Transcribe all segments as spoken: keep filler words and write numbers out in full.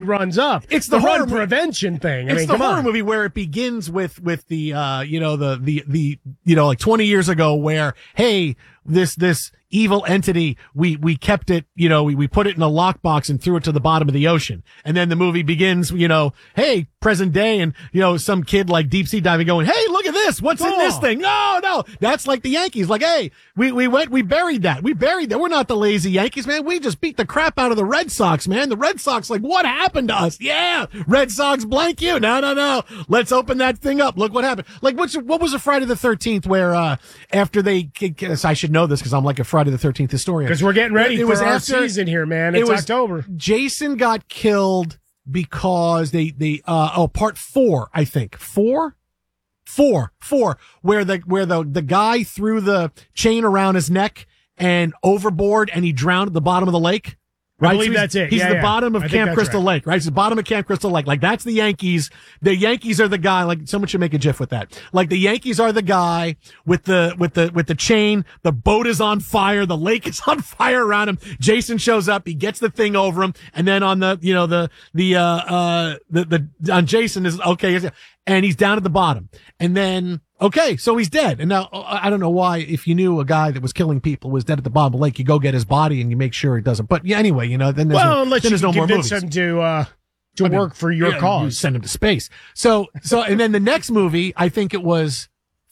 runs up. It's the, the horror run prevention thing. I it's mean, the come horror on. movie where it begins with with the uh you know the the the you know like twenty years ago where hey this this evil entity we we kept it you know we we put it in a lockbox and threw it to the bottom of the ocean, and then the movie begins you know hey present day, and you know some kid like deep sea diving going hey look at this what's in this Oh. thing. No no that's like the Yankees, like hey we we went we buried that we buried that we're not the lazy Yankees, man. We just beat the crap out of the Red Sox, man. The Red Sox, like, what happened to us? Yeah, Red Sox blank you. No, no, no. Let's open that thing up. Look what happened. Like, what's what was a Friday the thirteenth where uh after they? I should know this because I'm like a Friday the thirteenth historian. Because we're getting ready it for was our after, season here, man. It's it was, October. Jason got killed because they they uh oh part four I think four. Four, four, where the where the the guy threw the chain around his neck and overboard, and he drowned at the bottom of the lake. Right, I believe so he's, that's it. He's Yeah, the yeah. bottom of I think Camp that's Crystal right. Lake, right? It's the bottom of Camp Crystal Lake. Like that's the Yankees. The Yankees are the guy. Like someone should make a GIF with that. Like the Yankees are the guy with the with the with the chain. The boat is on fire. The lake is on fire around him. Jason shows up. He gets the thing over him, and then on the you know the the uh uh the the on Jason is okay, and he's down at the bottom, and then. Okay, so he's dead. And now, I don't know why, if you knew a guy that was killing people was dead at the bottom of the lake, you go get his body and you make sure he doesn't. But yeah, anyway, you know, then there's Well, no, unless then you there's no more convince movies. him to, uh, to I mean, work for your yeah, cause. You send him to space. So, so, and then the next movie, I think it was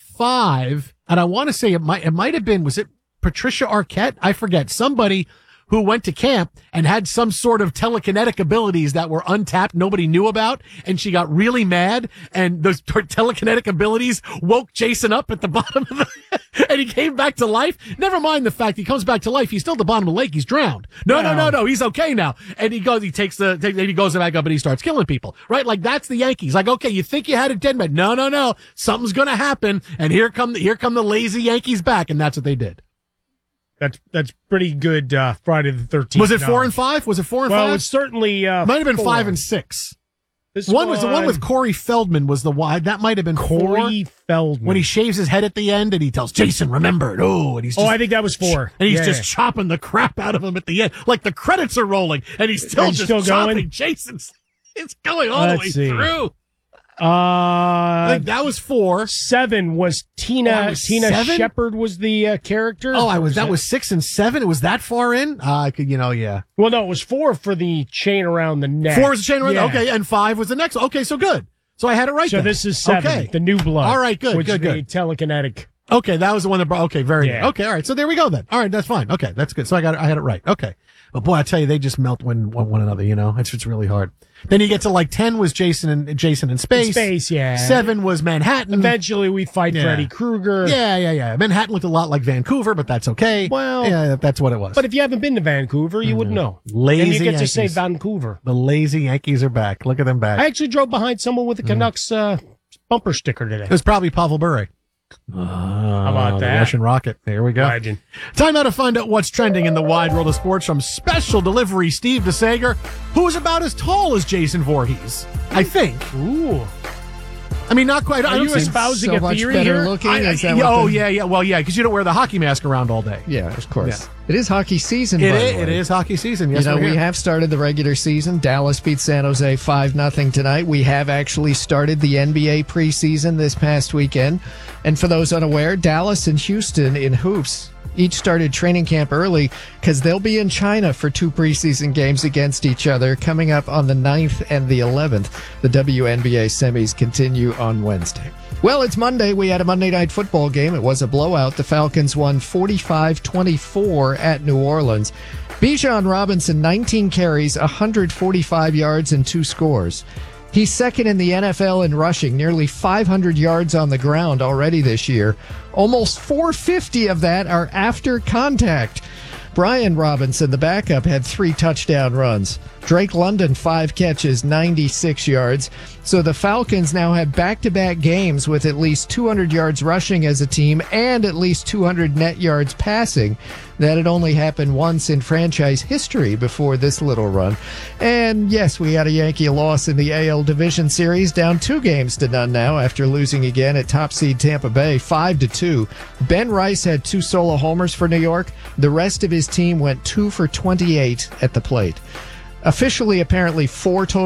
five, and I want to say it might, it might have been, was it Patricia Arquette? I forget. Somebody who went to camp and had some sort of telekinetic abilities that were untapped, nobody knew about, and she got really mad, and those t- telekinetic abilities woke Jason up at the bottom of the, and he came back to life. Never mind the fact he comes back to life, he's still at the bottom of the lake, he's drowned. No, no, no, no, he's okay now. And he goes, he takes the, take, he goes back up and he starts killing people, right? Like that's the Yankees. Like, okay, you think you had a dead man. No, no, no, something's gonna happen, and here come the, here come the lazy Yankees back, and that's what they did. That's that's pretty good. Uh, Friday the thirteenth. Was it four and five? Was it four and well, five? Well, it's certainly uh, might have been four. five and six. This one was the one with Corey Feldman. Was the one that might have been Corey four. Feldman when he shaves his head at the end and he tells Jason, "Remember, oh," and he's just, oh, I think that was four, and he's yeah, just yeah. chopping the crap out of him at the end, like the credits are rolling, and he's still And just still chopping. going? Jason's it's going all Let's the way see. through. Uh, I think that was four. Seven was Tina. Oh, was Tina seven? Shepard was the uh, character. Oh, I was. Or That was six and seven. It was that far in. Uh, I could, you know, yeah. Well, no, it was four for the chain around the neck. Four was the chain around. Yeah. Okay, and five was the next. Okay, so good. So I had it right. So then. this is seven. Okay. The new blood. All right, good, which good, is the good. telekinetic. Okay, that was the one that brought. Okay, very Yeah. good. Okay, all right. So there we go then. All right, that's fine. Okay, that's good. So I got. I had it right. Okay, but boy, I tell you, they just melt one one, one another. You know, it's it's really hard. Then you get to like ten was Jason and Jason in space. In space, yeah. Seven was Manhattan. Eventually, we fight Yeah. Freddy Krueger. Yeah, yeah, yeah. Manhattan looked a lot like Vancouver, but that's okay. Well, yeah, that's what it was. But if you haven't been to Vancouver, you would know. Lazy and you get Yankees. to say Vancouver. The lazy Yankees are back. Look at them back. I actually drove behind someone with a Canucks uh, bumper sticker today. It was probably Pavel Bure. How about the that? Russian rocket. There we go. Legend. Time now to find out what's trending in the wide world of sports from special delivery Steve DeSager, who is about as tall as Jason Voorhees. I think. Ooh. I mean, not quite. I Are don't you think- espousing so a much theory better here? looking. I- I- Is that yeah, what oh, the- yeah, yeah. Well, yeah, because you don't wear the hockey mask around all day. Yeah, of course. Yeah. It is hockey season, It by is, the way. it is hockey season. Yes, you know, we're we here. have started the regular season. Dallas beat San Jose five nothing tonight. We have actually started the N B A preseason this past weekend. And for those unaware, Dallas and Houston in hoops each started training camp early because they'll be in China for two preseason games against each other coming up on the ninth and the eleventh. The W N B A semis continue on Wednesday. Well, it's Monday. We had a Monday night football game. It was a blowout. The Falcons won forty-five twenty-four at New Orleans. Bijan Robinson, nineteen carries, one hundred forty-five yards, and two scores. He's second in the N F L in rushing, nearly five hundred yards on the ground already this year. Almost four hundred fifty of that are after contact. Brian Robinson, the backup, had three touchdown runs. Drake London, five catches, ninety-six yards. So the Falcons now have back-to-back games with at least two hundred yards rushing as a team and at least two hundred net yards passing. That had only happened once in franchise history before this little run. And yes, we had a Yankee loss in the A L Division Series, down two games to none now after losing again at top seed Tampa Bay, five to two. Ben Rice had two solo homers for New York. The rest of his team went two for twenty-eight at the plate. Officially, apparently, four total